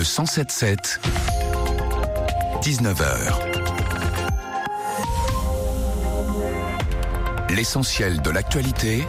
Le 107.7, 19h. L'essentiel de l'actualité,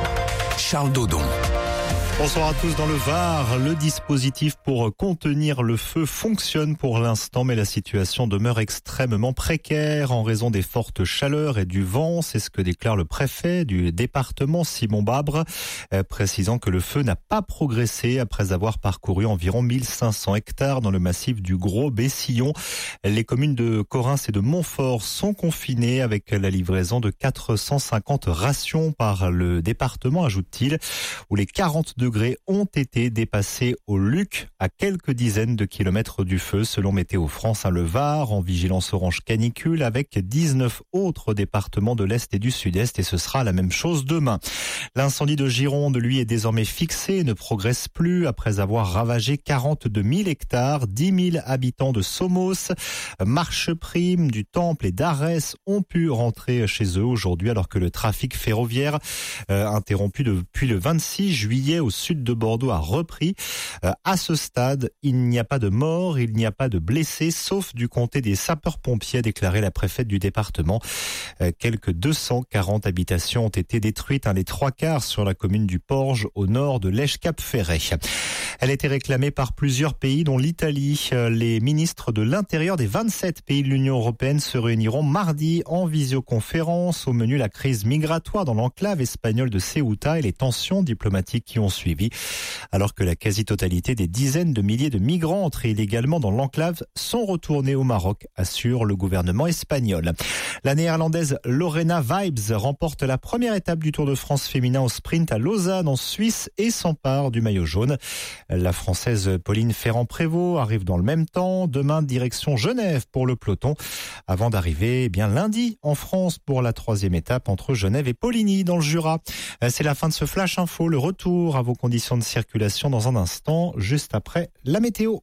Charles Dodon. Bonsoir à tous. Dans le Var, le dispositif pour contenir le feu fonctionne pour l'instant, mais la situation demeure extrêmement précaire en raison des fortes chaleurs et du vent. C'est ce que déclare le préfet du département, Simon Babre, précisant que le feu n'a pas progressé après avoir parcouru environ 1500 hectares dans le massif du Gros-Bessillon. Les communes de Correns et de Montfort sont confinées avec la livraison de 450 rations par le département, ajoute-t-il, où les 40 degrés ont été dépassés au Luc, à quelques dizaines de kilomètres du feu, selon Météo France. Le Var en vigilance orange canicule avec 19 autres départements de l'Est et du Sud-Est, et ce sera la même chose demain. L'incendie de Gironde, lui, est désormais fixé et ne progresse plus après avoir ravagé 42 000 hectares. 10 000 habitants de Somos, Marcheprime, du Temple et d'Arès ont pu rentrer chez eux aujourd'hui, alors que le trafic ferroviaire interrompu depuis le 26 juillet au sud de Bordeaux a repris. À ce stade, il n'y a pas de morts, il n'y a pas de blessés, sauf du côté des sapeurs-pompiers, a déclaré la préfète du département. Quelques 240 habitations ont été détruites, les 3/4 sur la commune du Porge, au nord de Lèche-Cap-Ferret. Elle a été réclamée par plusieurs pays, dont l'Italie. Les ministres de l'Intérieur des 27 pays de l'Union européenne se réuniront mardi en visioconférence. Au menu, la crise migratoire dans l'enclave espagnole de Ceuta et les tensions diplomatiques qui ont suivi, alors que la quasi-totalité des dizaines de milliers de migrants entrés illégalement dans l'enclave sont retournés au Maroc, assure le gouvernement espagnol. La néerlandaise Lorena Wiebes remporte la première étape du Tour de France féminin au sprint à Lausanne en Suisse et s'empare du maillot jaune. La Française Pauline Ferrand-Prévot arrive dans le même temps. Demain, direction Genève pour le peloton, avant d'arriver lundi en France pour la 3e étape entre Genève et Poligny dans le Jura. C'est la fin de ce Flash Info. Le retour à vos conditions de circulation dans un instant, juste après la météo.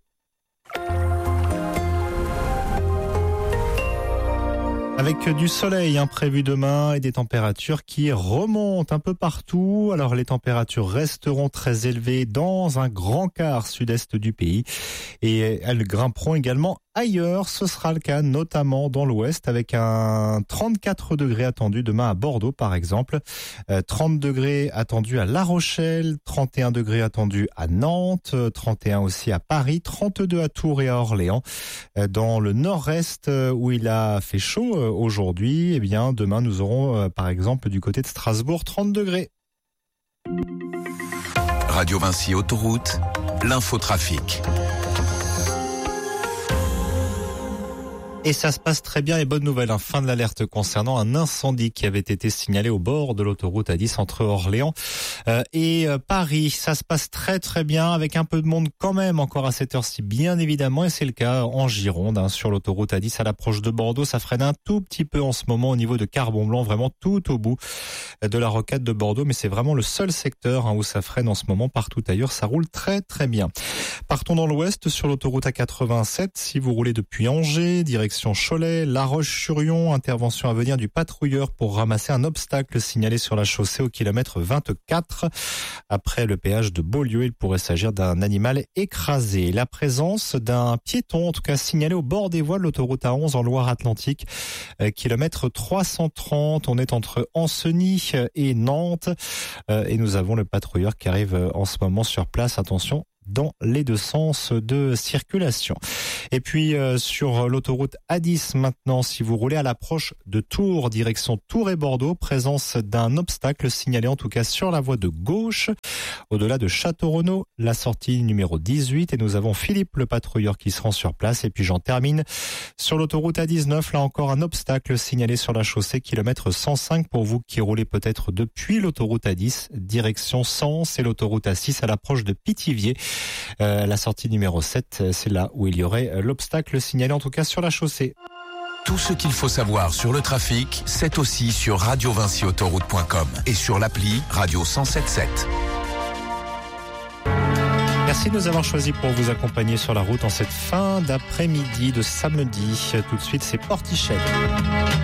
Avec du soleil prévu demain et des températures qui remontent un peu partout. Alors les températures resteront très élevées dans un grand quart sud-est du pays et elles grimperont également ailleurs. Ce sera le cas notamment dans l'ouest avec un 34 degrés attendu demain à Bordeaux par exemple, 30 degrés attendus à La Rochelle, 31 degrés attendus à Nantes, 31 aussi à Paris, 32 à Tours et à Orléans. Dans le nord-est où il a fait chaud aujourd'hui, demain nous aurons par exemple du côté de Strasbourg 30 degrés. Radio Vinci Autoroute, l'infotrafic. Et ça se passe très bien et bonne nouvelle, fin de l'alerte concernant un incendie qui avait été signalé au bord de l'autoroute A10 entre Orléans et Paris. Ça se passe très très bien avec un peu de monde quand même encore à cette heure-ci bien évidemment, et c'est le cas en Gironde sur l'autoroute A10 à l'approche de Bordeaux. Ça freine un tout petit peu en ce moment au niveau de Carbon-Blanc, vraiment tout au bout de la rocade de Bordeaux, mais c'est vraiment le seul secteur où ça freine en ce moment. Partout ailleurs ça roule très très bien. Partons dans l'ouest sur l'autoroute A87. Si vous roulez depuis Angers, direction Cholet, La Roche-sur-Yon, intervention à venir du patrouilleur pour ramasser un obstacle signalé sur la chaussée au kilomètre 24. Après le péage de Beaulieu, il pourrait s'agir d'un animal écrasé. La présence d'un piéton, en tout cas signalé au bord des voies de l'autoroute A11 en Loire-Atlantique, kilomètre 330. On est entre Ancenis et Nantes et nous avons le patrouilleur qui arrive en ce moment sur place. Attention, dans les deux sens de circulation. Et puis sur l'autoroute A10 maintenant, si vous roulez à l'approche de Tours, direction Tours et Bordeaux, présence d'un obstacle signalé en tout cas sur la voie de gauche, au-delà de Château-Renaud, la sortie numéro 18, et nous avons Philippe le patrouilleur qui se rend sur place. Et puis j'en termine sur l'autoroute A19, là encore un obstacle signalé sur la chaussée, kilomètre 105 pour vous qui roulez peut-être depuis l'autoroute A10, direction Sens, et l'autoroute A6 à l'approche de Pithiviers. La sortie numéro 7, c'est là où il y aurait l'obstacle signalé en tout cas sur la chaussée. Tout ce qu'il faut savoir sur le trafic, c'est aussi sur radiovinciautoroute.com et sur l'appli Radio 107.7. Merci de nous avoir choisis pour vous accompagner sur la route en cette fin d'après-midi de samedi. Tout de suite, c'est Portichet.